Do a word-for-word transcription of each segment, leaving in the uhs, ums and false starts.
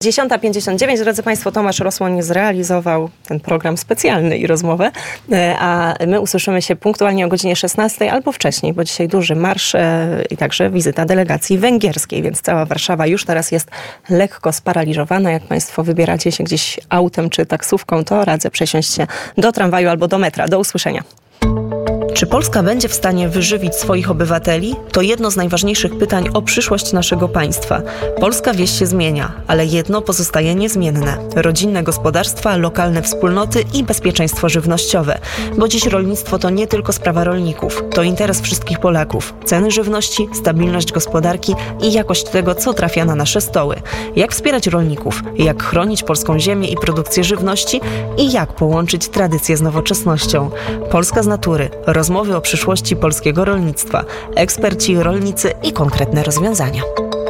dziesiąta pięćdziesiąt dziewięć, drodzy Państwo, Tomasz Rosłoń zrealizował ten program specjalny i rozmowę, a my usłyszymy się punktualnie o godzinie szesnastej albo wcześniej, bo dzisiaj duży marsz i także wizyta delegacji węgierskiej, więc cała Warszawa już teraz jest lekko sparaliżowana. Jak Państwo wybieracie się gdzieś autem czy taksówką, to radzę przesiąść się do tramwaju albo do metra. Do usłyszenia. Czy Polska będzie w stanie wyżywić swoich obywateli? To jedno z najważniejszych pytań o przyszłość naszego państwa. Polska wieś się zmienia, ale jedno pozostaje niezmienne. Rodzinne gospodarstwa, lokalne wspólnoty i bezpieczeństwo żywnościowe. Bo dziś rolnictwo to nie tylko sprawa rolników. To interes wszystkich Polaków. Ceny żywności, stabilność gospodarki i jakość tego, co trafia na nasze stoły. Jak wspierać rolników? Jak chronić polską ziemię i produkcję żywności? I jak połączyć tradycję z nowoczesnością? Polska z natury. Rozmowy o przyszłości polskiego rolnictwa. Eksperci, rolnicy i konkretne rozwiązania.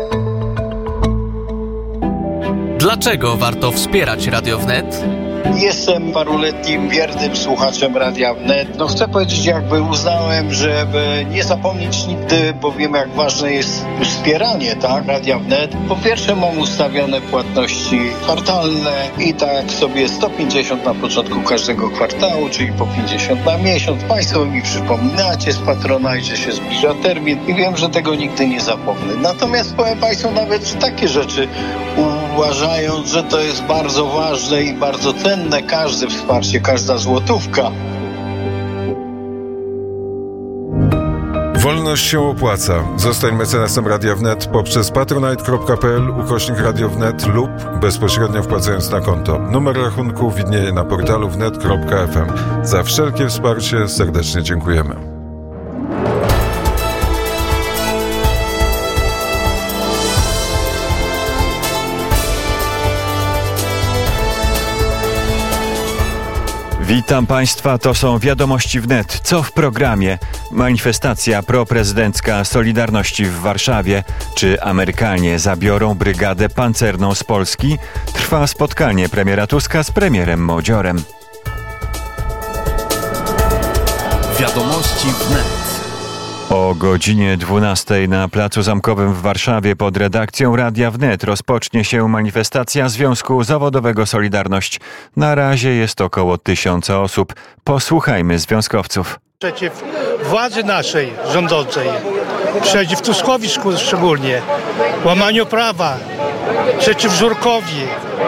Dlaczego warto wspierać Radio Wnet? Jestem paruletnim, wiernym słuchaczem Radia Wnet. No chcę powiedzieć, jakby uznałem, żeby nie zapomnieć nigdy, bo wiem, jak ważne jest wspieranie, tak, Radia Wnet. Po pierwsze mam ustawione płatności kwartalne i tak sobie sto pięćdziesiąt na początku każdego kwartału, czyli po pięćdziesiąt na miesiąc. Państwo mi przypominacie z Patronite, że się zbliża termin i wiem, że tego nigdy nie zapomnę. Natomiast powiem Państwu nawet takie rzeczy, uważając, że to jest bardzo ważne i bardzo cenne, każde wsparcie, każda złotówka. Wolność się opłaca. Zostań mecenasem Radia Wnet poprzez patronite.pl ukośnik Radio Wnet lub bezpośrednio wpłacając na konto. Numer rachunku widnieje na portalu wnet kropka f m. Za wszelkie wsparcie serdecznie dziękujemy. Witam Państwa, to są Wiadomości Wnet. Co w programie? Manifestacja proprezydencka Solidarności w Warszawie. Czy Amerykanie zabiorą brygadę pancerną z Polski? Trwa spotkanie premiera Tuska z premierem Modziorem. Wiadomości Wnet. O godzinie dwunastej na Placu Zamkowym w Warszawie pod redakcją Radia Wnet rozpocznie się manifestacja Związku Zawodowego Solidarność. Na razie jest około tysiąca osób. Posłuchajmy związkowców. Przeciw władzy naszej rządzącej, przeciw Tuskowi szczególnie, łamaniu prawa, przeciw Żurkowi.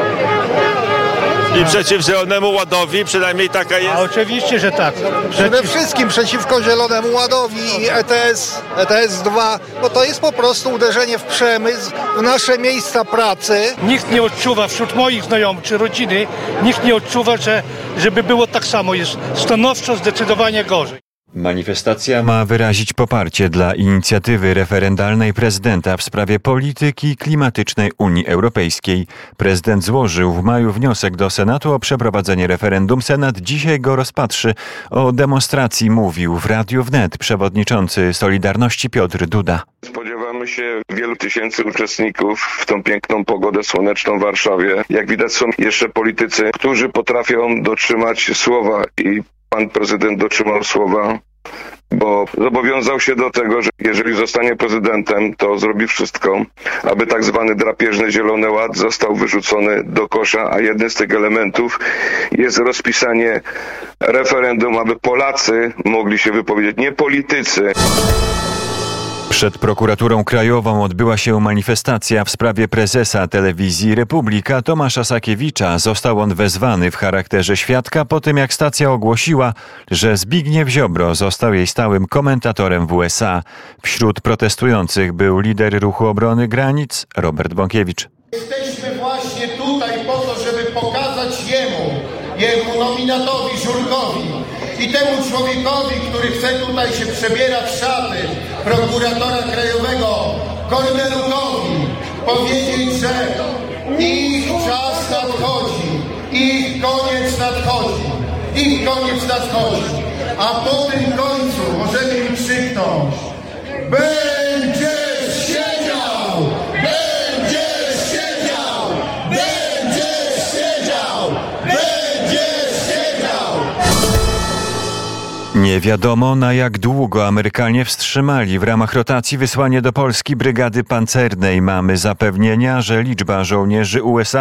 I przeciw Zielonemu Ładowi, przynajmniej taka jest. A oczywiście, że tak. Przede przeciw... wszystkim przeciwko Zielonemu Ładowi i E T S, E T S dwa, bo to jest po prostu uderzenie w przemysł, w nasze miejsca pracy. Nikt nie odczuwa wśród moich znajomych czy rodziny, nikt nie odczuwa, że żeby było tak samo. Jest stanowczo zdecydowanie gorzej. Manifestacja ma wyrazić poparcie dla inicjatywy referendalnej prezydenta w sprawie polityki klimatycznej Unii Europejskiej. Prezydent złożył w maju wniosek do Senatu o przeprowadzenie referendum. Senat dzisiaj go rozpatrzy. O demonstracji mówił w Radiu Wnet przewodniczący Solidarności Piotr Duda. Spodziewamy się wielu tysięcy uczestników w tą piękną pogodę słoneczną w Warszawie. Jak widać, są jeszcze politycy, którzy potrafią dotrzymać słowa i pan prezydent dotrzymał słowa, bo zobowiązał się do tego, że jeżeli zostanie prezydentem, to zrobi wszystko, aby tak zwany drapieżny Zielony Ład został wyrzucony do kosza, a jednym z tych elementów jest rozpisanie referendum, aby Polacy mogli się wypowiedzieć, nie politycy. Przed prokuraturą krajową odbyła się manifestacja w sprawie prezesa telewizji Republika Tomasza Sakiewicza. Został on wezwany w charakterze świadka po tym, jak stacja ogłosiła, że Zbigniew Ziobro został jej stałym komentatorem w U S A. Wśród protestujących był lider Ruchu Obrony Granic Robert Bąkiewicz. Jesteśmy właśnie tutaj po to, żeby pokazać jemu, jemu nominatowi Żurkowi i temu człowiekowi, który chce tutaj się przebierać w szaty prokuratora krajowego, Kornelukowi, powiedzieć, że ich czas nadchodzi, ich koniec nadchodzi, ich koniec nadchodzi, a po tym końcu możemy im krzyknąć: będziesz siedział! Będziesz siedział! Będziesz siedział! Będziesz siedział! Nie wiadomo, na jak długo Amerykanie wstrzymali w ramach rotacji wysłanie do Polski brygady pancernej. Mamy zapewnienia, że liczba żołnierzy U S A